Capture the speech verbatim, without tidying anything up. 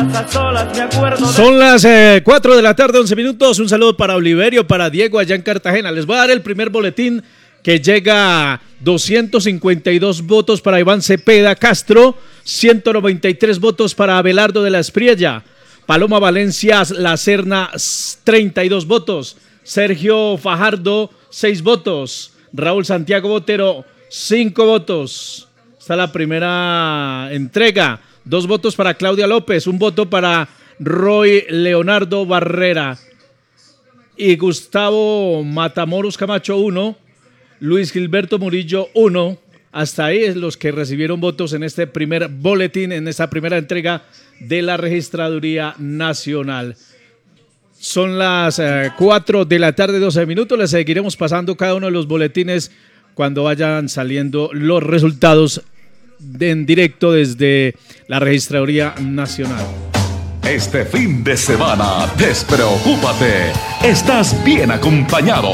solas, a solas, me acuerdo de... Son las eh, cuatro de la tarde, once minutos. Un saludo para Oliverio, para Diego allá en Cartagena. Les voy a dar el primer boletín que llega a doscientos cincuenta y dos votos para Iván Cepeda Castro, ciento noventa y tres votos para Abelardo de la Espriella, Paloma Valencia La Serna, treinta y dos votos, Sergio Fajardo, seis votos, Raúl Santiago Botero, cinco votos. Está la primera entrega. Dos votos para Claudia López, un voto para Roy Leonardo Barrera y Gustavo Matamoros Camacho, uno. Luis Gilberto Murillo, uno. Hasta ahí es los que recibieron votos en este primer boletín, en esta primera entrega de la Registraduría Nacional. Son las eh, cuatro de la tarde, doce minutos. Les seguiremos pasando cada uno de los boletines cuando vayan saliendo los resultados de, en directo desde la Registraduría Nacional. Este fin de semana, despreocúpate, estás bien acompañado.